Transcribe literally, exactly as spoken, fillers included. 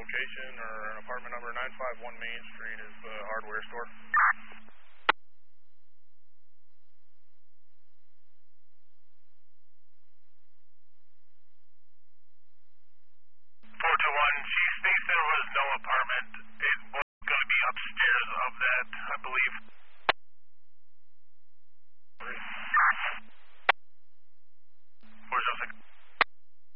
location or apartment number nine five one Main Street is the hardware store. four two one, she states there was no apartment. It was going to be upstairs of that, I believe.